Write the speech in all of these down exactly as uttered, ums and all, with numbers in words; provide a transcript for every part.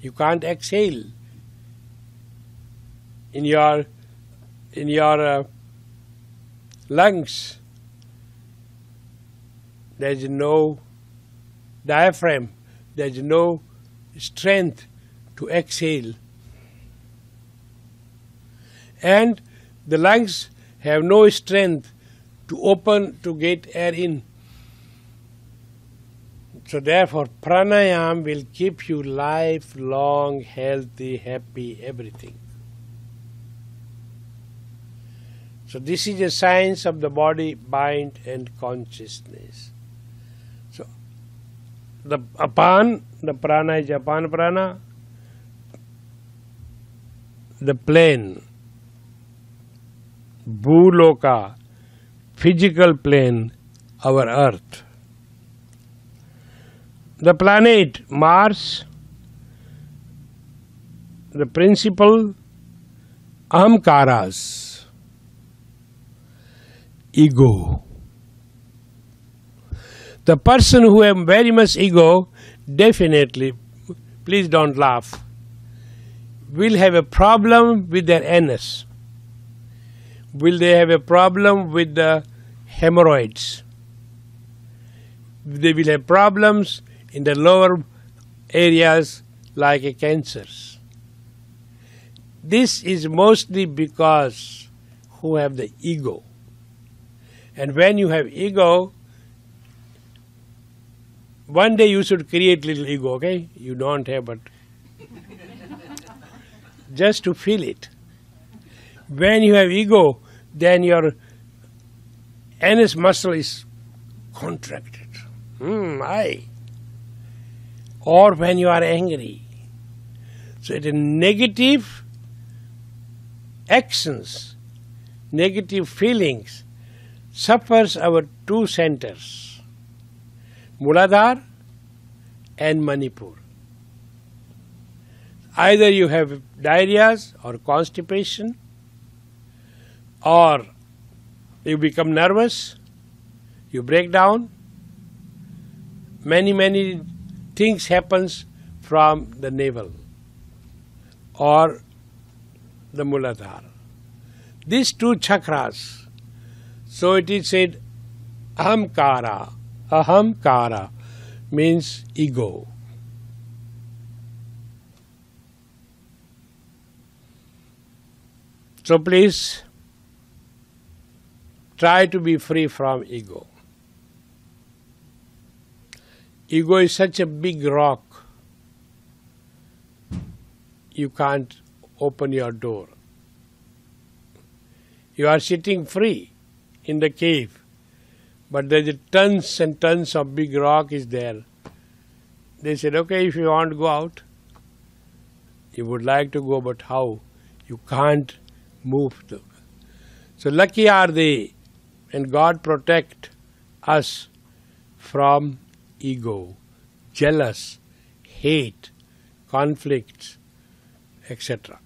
You can't exhale. In your, in your uh, lungs, there is no diaphragm, there is no strength to exhale. And the lungs have no strength to open to get air in. So therefore, pranayama will keep you lifelong, healthy, happy, everything. So this is a science of the body, mind and consciousness. So the apan, the prana is apan prana, the plane, bhuloka, physical plane, our earth. The planet Mars, the principle ahamkaras, ego. The person who has very much ego, definitely, please don't laugh, will have a problem with their anus. Will they have a problem with the hemorrhoids? They will have problems in the lower areas like a cancers. This is mostly because who have the ego. And when you have ego, one day you should create little ego, okay? You don't have, but just to feel it. When you have ego, then your anus muscle is contracted. Hmm, I. Or when you are angry. So it is negative actions, negative feelings suffers our two centers, Muladhara and Manipur. Either you have diarrheas or constipation, or you become nervous, you break down. Many, many things happens from the navel or the Muladhara. These two chakras, so it is said ahamkara. Ahamkara means ego. So please try to be free from ego. Ego is such a big rock, you can't open your door. You are sitting free in the cave, but there is tons and tons of big rock is there. They said, okay, if you want to go out, you would like to go, but how? You can't move. So lucky are they, and God protect us from ego, jealous, hate, conflicts, et cetera.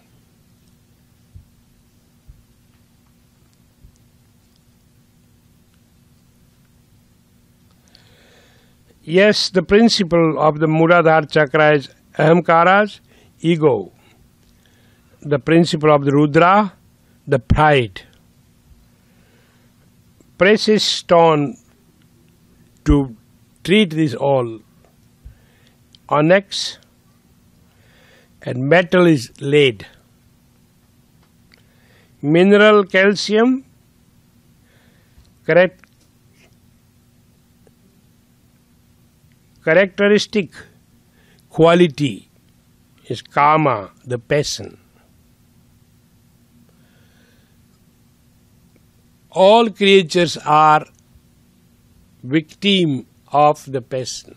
Yes, the principle of the Muladhara chakra is ahamkaras, ego. The principle of the Rudra, the pride. Precious stone to treat this all. Onyx and metal is lead. Mineral calcium, correct, characteristic quality is kama, the passion. All creatures are victim of the passion,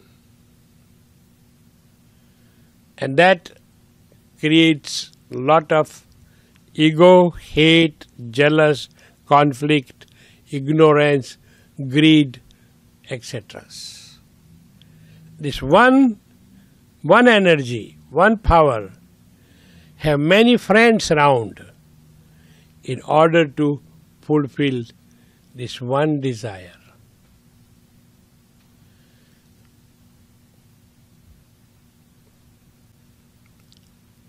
and that creates a lot of ego, hate, jealous, conflict, ignorance, greed, et cetera. This one, one energy, one power, have many friends around in order to fulfill this one desire.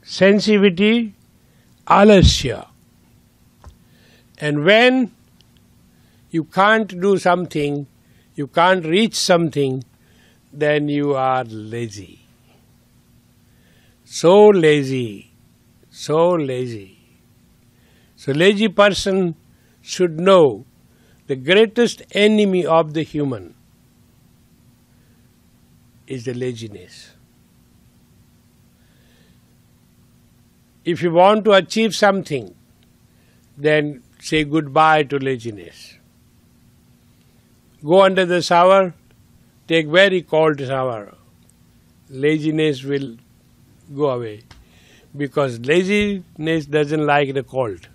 Sensitivity, alasya. And when you can't do something, you can't reach something, then you are lazy. So lazy, so lazy. So lazy person should know the greatest enemy of the human is the laziness. If you want to achieve something, then say goodbye to laziness. Go under the shower, take very cold shower. Laziness will go away, because laziness doesn't like the cold.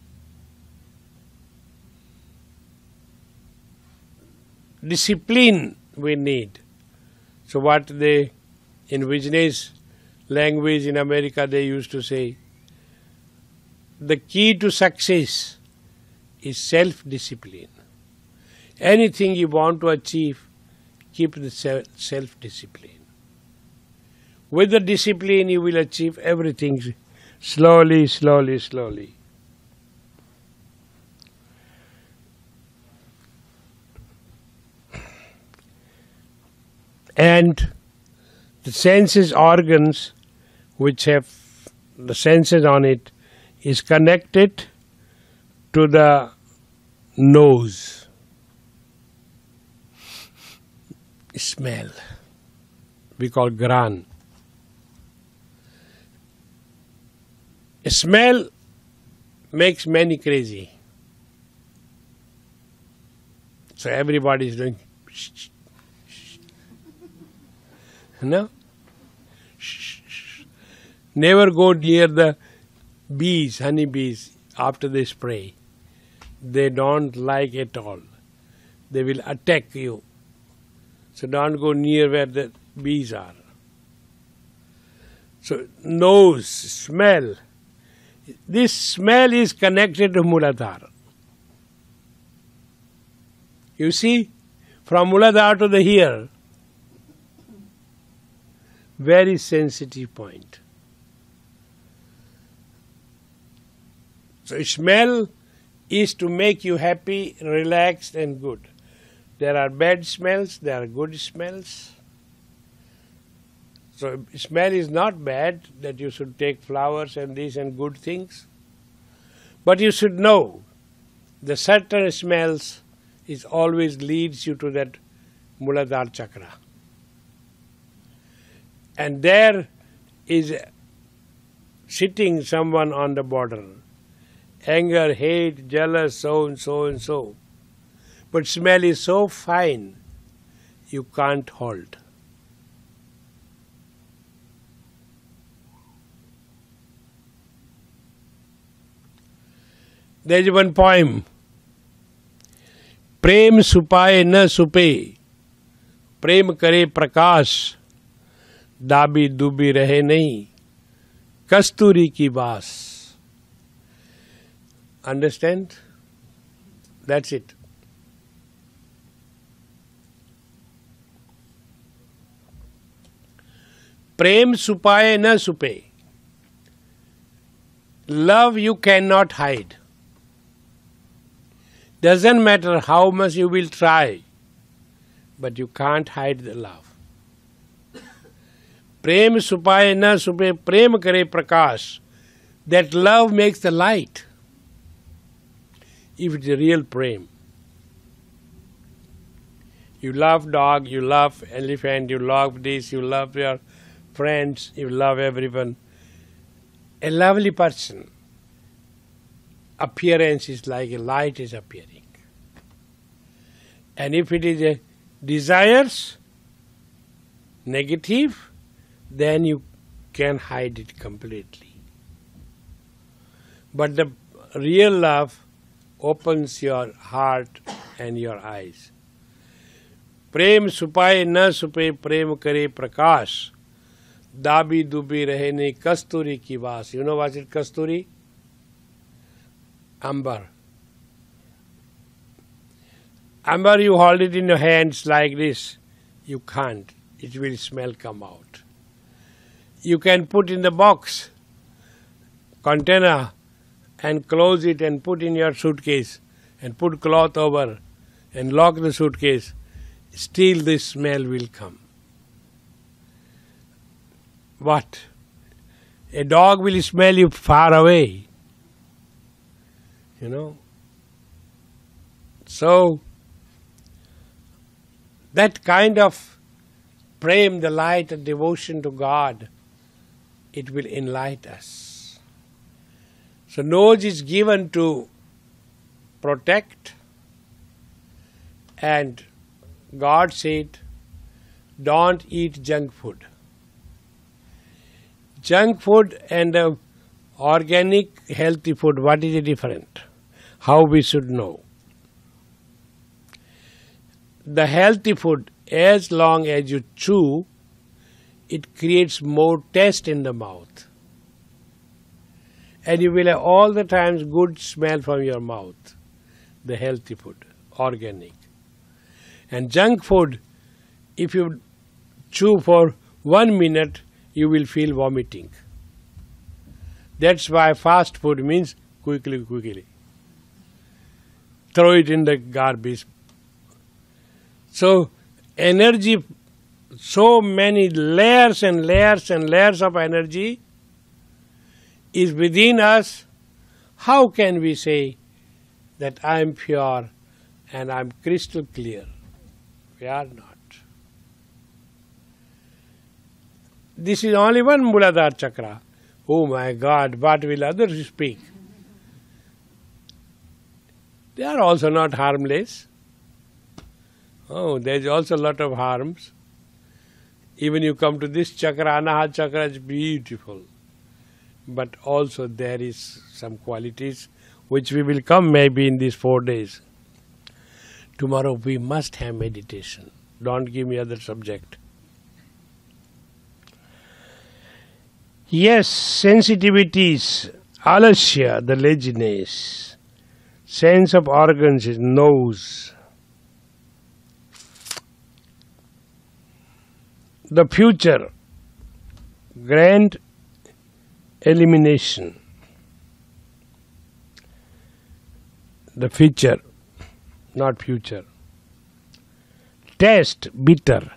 Discipline we need. So what they, in business language in America, they used to say, the key to success is self-discipline. Anything you want to achieve, keep the self-discipline. With the discipline, you will achieve everything slowly, slowly, slowly. And the senses organs which have the senses on it is connected to the nose. Smell. We call gran. Smell makes many crazy. So everybody is doing shh, shh, shh. No? Shh, shh. Never go near the bees, honey bees, after they spray. They don't like at all. They will attack you. So don't go near where the bees are. So nose, smell. This smell is connected to Muladhara. You see, from Muladhara to the here, very sensitive point. So smell is to make you happy, relaxed and good. There are bad smells, there are good smells. So smell is not bad, that you should take flowers and this and good things. But you should know the certain smells is always leads you to that Muladhara chakra. And there is sitting someone on the border. Anger, hate, jealous, so and so and so. But smell is so fine, you can't hold. There is one poem. Prem supaye na supe, prem kare prakash, dabi dubi rahe nahi, kasturi ki baas. Understand? That's it. Prem supaye na supe. Love you cannot hide. Doesn't matter how much you will try, but you can't hide the love. Prem supaye na supe, prem kare prakash. That love makes the light. If it's a real prem. You love dog, you love elephant, you love this, you love your friends, you love everyone. A lovely person, appearance is like a light is appearing. And if it is a desires, negative, then you can hide it completely. But the real love opens your heart and your eyes. Prem supaye na supe, prem kare prakash, dabi dubi rahe nahi, kasturi ki baas. You know what is kasturi? Amber. Amber, you hold it in your hands like this. You can't. It will smell come out. You can put in the box container and close it and put in your suitcase and put cloth over and lock the suitcase, still the smell will come. What? A dog will smell you far away. You know? So, that kind of prem, the light and devotion to God, it will enlighten us. So nose is given to protect, and God said, don't eat junk food. Junk food and uh, organic healthy food, what is the difference? How we should know? The healthy food, as long as you chew, it creates more taste in the mouth. And you will have all the times good smell from your mouth. The healthy food, organic. And junk food, if you chew for one minute, you will feel vomiting. That's why fast food means quickly, quickly. Throw it in the garbage. So, energy, so many layers and layers and layers of energy is within us. How can we say that I am pure and I am crystal clear? We are not. This is only one Muladhara chakra. Oh my God, what will others speak? They are also not harmless. Oh, there is also a lot of harms. Even you come to this chakra, Anahata chakra is beautiful. But also there is some qualities which we will come maybe in these four days. Tomorrow we must have meditation. Don't give me other subject. Yes, sensitivities, alasya, the laziness, sense of organs is nose. The future, grand elimination. The future, not future. Taste, bitter.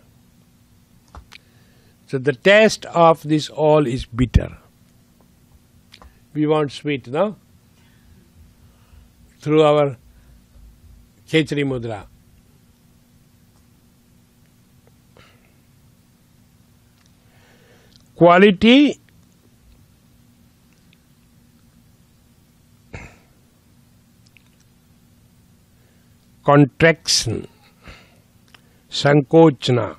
So the taste of this all is bitter. We want sweet, no? Through our Khechari Mudra. Quality, contraction, sankochana,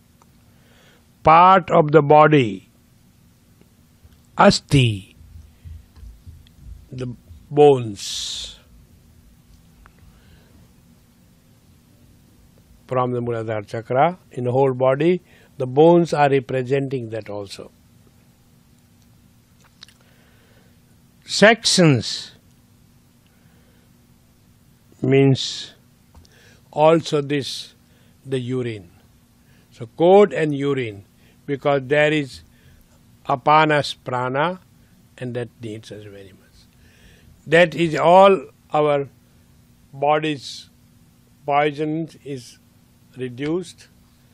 part of the body, asti, the bones, from the Muladhara chakra, in the whole body, the bones are representing that also. Sections means also this, the urine. So code and urine, because there is apanas prana and that needs us very much. That is all our body's poison is reduced.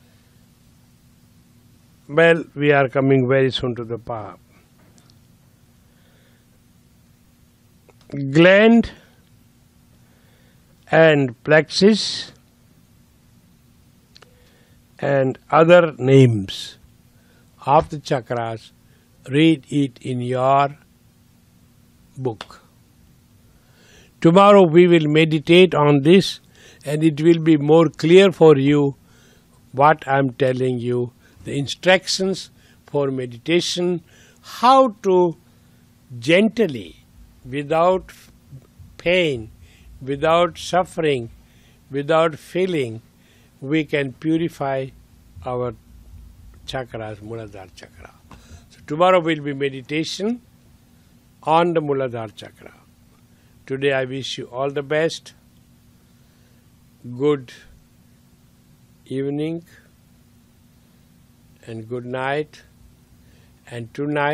Well, we are coming very soon to the path. Gland and plexus and other names of the chakras, read it in your book. Tomorrow we will meditate on this and it will be more clear for you what I am telling you, the instructions for meditation, how to gently, without pain, without suffering, without feeling, we can purify our chakras, Muladhara chakra. So tomorrow will be meditation on the Muladhara chakra. Today I wish you all the best. Good evening and good night. And tonight